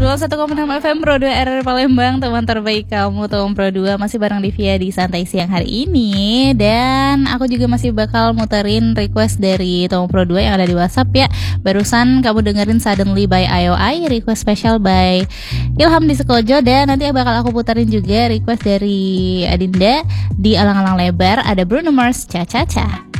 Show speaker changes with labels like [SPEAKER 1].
[SPEAKER 1] 101,6 FM Pro 2 RR Palembang, teman terbaik kamu, teman Pro 2. Masih bareng Divya di Santai Siang hari ini. Dan aku juga masih bakal muterin request dari teman Pro 2 yang ada di WhatsApp ya. Barusan kamu dengerin Suddenly by IOI, request special by Ilham di Sekojo. Dan nanti bakal aku puterin juga request dari Adinda di Alang-Alang Lebar, ada Bruno Mars, Cha Cha Cha.